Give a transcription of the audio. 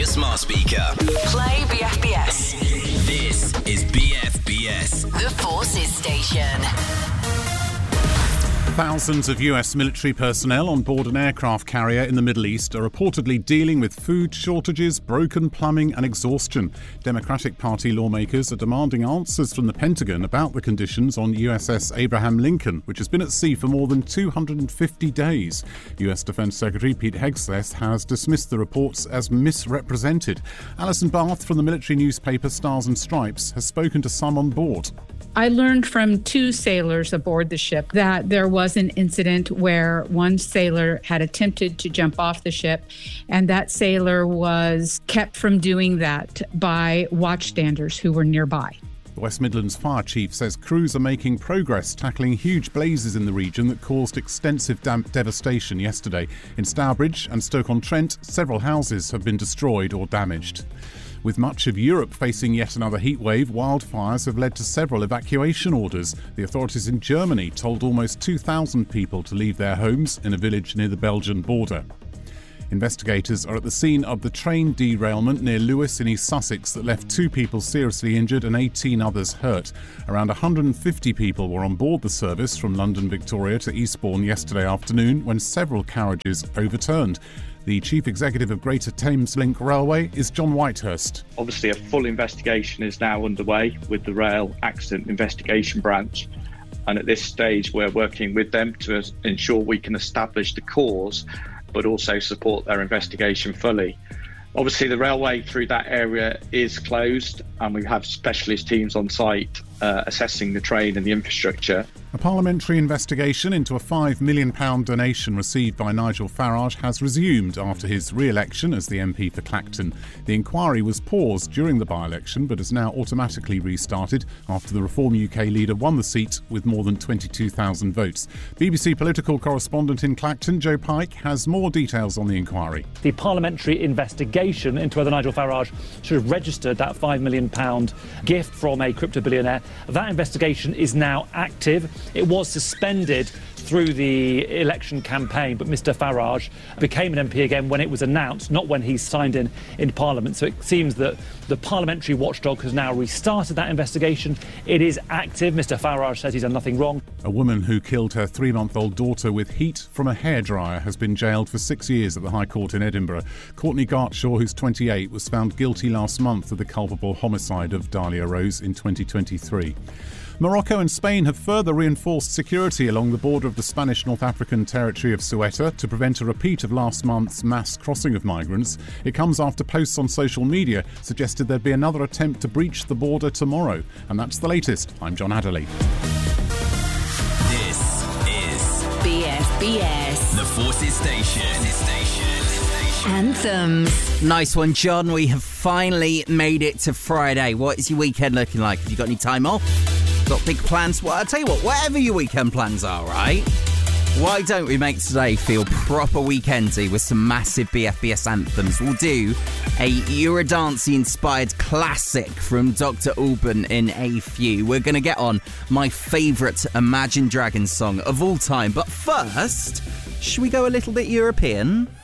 your smart speaker. Play BFBS. This is BFBS. The Forces Station. Thousands of US military personnel on board an aircraft carrier in the Middle East are reportedly dealing with food shortages, broken plumbing and exhaustion. Democratic Party lawmakers are demanding answers from the Pentagon about the conditions on USS Abraham Lincoln, which has been at sea for more than 250 days. US Defence Secretary Pete Hegseth has dismissed the reports as misrepresented. Alison Bath from the military newspaper Stars and Stripes has spoken to some on board. I learned from two sailors aboard the ship that there was an incident where one sailor had attempted to jump off the ship, and that sailor was kept from doing that by watchstanders who were nearby. The West Midlands Fire Chief says crews are making progress tackling huge blazes in the region that caused extensive devastation yesterday. In Stourbridge and Stoke-on-Trent, several houses have been destroyed or damaged. With much of Europe facing yet another heatwave, wildfires have led to several evacuation orders. The authorities in Germany told almost 2,000 people to leave their homes in a village near the Belgian border. Investigators are at the scene of the train derailment near Lewes in East Sussex that left 2 people seriously injured and 18 others hurt. Around 150 people were on board the service from London Victoria to Eastbourne yesterday afternoon when several carriages overturned. The Chief Executive of Greater Thameslink Railway is John Whitehurst. Obviously, a full investigation is now underway with the Rail Accident Investigation Branch. And at this stage, we're working with them to ensure we can establish the cause, but also support their investigation fully. Obviously, the railway through that area is closed, and we have specialist teams on site assessing the train and the infrastructure. A parliamentary investigation into a £5 million donation received by Nigel Farage has resumed after his re-election as the MP for Clacton. The inquiry was paused during the by-election but has now automatically restarted after the Reform UK leader won the seat with more than 22,000 votes. BBC political correspondent in Clacton, Joe Pike, has more details on the inquiry. The parliamentary investigation into whether Nigel Farage should have registered that £5 million gift from a crypto billionaire, that investigation is now active. It was suspended through the election campaign, but Mr Farage became an MP again when it was announced, not when he signed in Parliament. So it seems that the parliamentary watchdog has now restarted that investigation. It is active. Mr Farage says he's done nothing wrong. A woman who killed her 3-month-old daughter with heat from a hairdryer has been jailed for 6 years at the High Court in Edinburgh. Courtney Gartshaw, who's 28, was found guilty last month of the culpable homicide of Dahlia Rose in 2023. Morocco and Spain have further reinforced security along the border of the Spanish North African territory of Ceuta to prevent a repeat of last month's mass crossing of migrants. It comes after posts on social media suggested there'd be another attempt to breach the border tomorrow. And that's the latest. I'm John Adderley. This is BFBS. the Forces Station. Anthems. Nice one, John. We have finally made it to Friday. What is your weekend looking like? Have you got any time off? Got big plans? Well, I'll tell you what, whatever your weekend plans are, right? Why don't we make today feel proper weekendy with some massive BFBS anthems? We'll do a Eurodance-inspired classic from Dr. Alban in a few. We're going to get on my favourite Imagine Dragons song of all time. But first, should we go a little bit European?